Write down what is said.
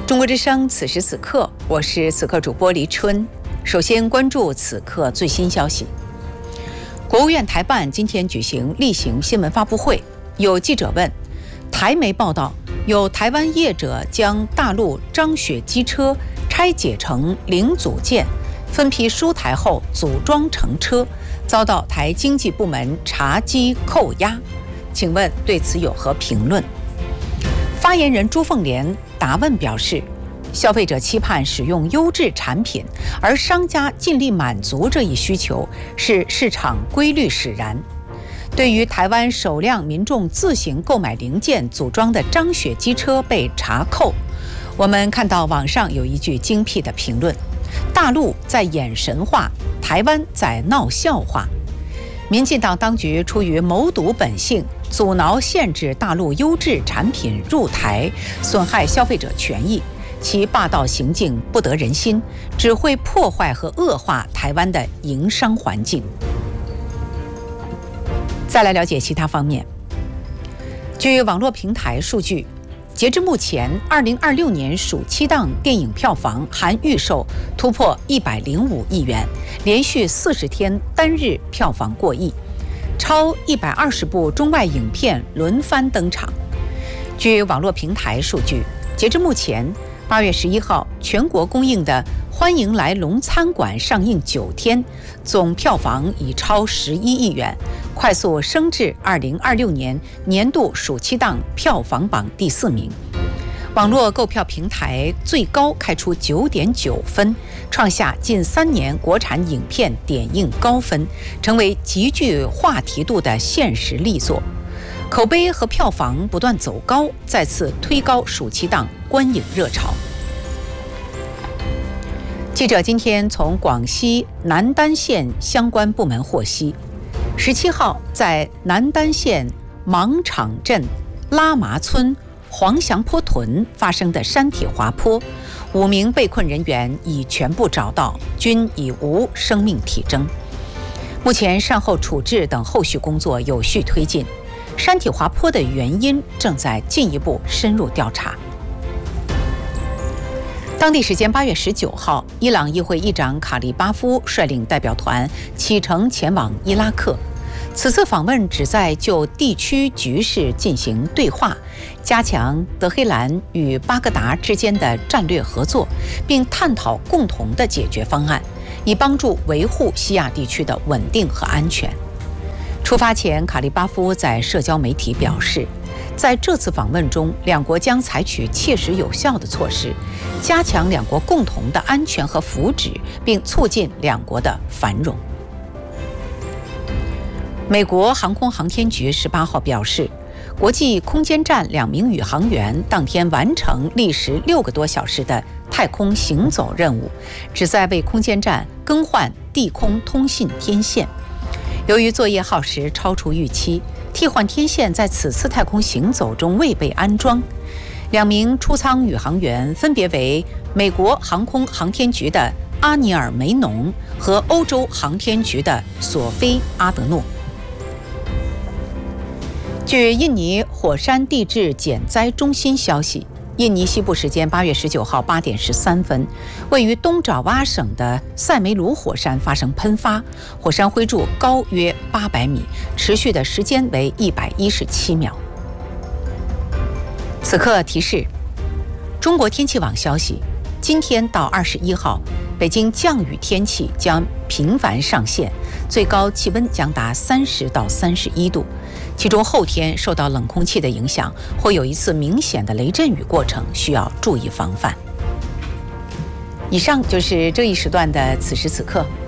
中国之声，此时此刻，我是此刻主播黎春。首先关注此刻最新消息。国务院台办今天举行例行新闻发布会，有记者问，台媒报道有台湾业者将大陆张雪机车拆解成零组件，分批输台后组装成车，遭到台经济部门查缉扣押，请问对此有何评论？发言人朱凤莲答问表示，消费者期盼使用优质产品，而商家尽力满足这一需求，是市场规律使然。对于台湾首辆民众自行购买零件组装的张雪机车被查扣，我们看到网上有一句精辟的评论：大陆在演神话，台湾在闹笑话。民进党当局出于谋独本性，阻挠限制大陆优质产品入台，损害消费者权益，其霸道行径不得人心，只会破坏和恶化台湾的营商环境。再来了解其他方面。据网络平台数据，截至目前，2026年暑期档电影票房含预售突破105亿元，连续40天单日票房过亿，超120部中外影片轮番登场。据网络平台数据，截至目前，8月11号全国公映的《欢迎来龙餐馆》上映9天，总票房已超11亿元，快速升至2026年年度暑期档票房榜第4名。网络购票平台最高开出9.9分，创下近3年国产影片点映高分，成为极具话题度的现实力作。口碑和票房不断走高，再次推高暑期档观影热潮。记者今天从广西南丹县相关部门获悉，17号在南丹县芒场镇拉麻村黄祥坡屯发生的山体滑坡，5名被困人员已全部找到，均已无生命体征。目前善后处置等后续工作有序推进，山体滑坡的原因正在进一步深入调查。当地时间8月19号，伊朗议会议长卡利巴夫率领代表团启程前往伊拉克。此次访问旨在就地区局势进行对话，加强德黑兰与巴格达之间的战略合作，并探讨共同的解决方案，以帮助维护西亚地区的稳定和安全。出发前，卡利巴夫在社交媒体表示，在这次访问中，两国将采取切实有效的措施，加强两国共同的安全和福祉，并促进两国的繁荣。美国航空航天局18号表示，国际空间站2名宇航员当天完成历时6个多小时的太空行走任务，旨在为空间站更换地空通信天线。由于作业耗时超出预期，替换天线在此次太空行走中未被安装。2名出舱宇航员分别为美国航空航天局的阿尼尔·梅农和欧洲航天局的索菲·阿德诺。据印尼火山地质减灾中心消息，印尼西部时间8月19号8点13分，位于东爪哇省的塞梅鲁火山发生喷发，火山灰柱高约800米，持续的时间为117秒。此刻提示：中国天气网消息，今天到21号，北京降雨天气将频繁上现，最高气温将达30到31度。其中后天受到冷空气的影响，会有一次明显的雷阵雨过程，需要注意防范。以上就是这一时段的此时此刻，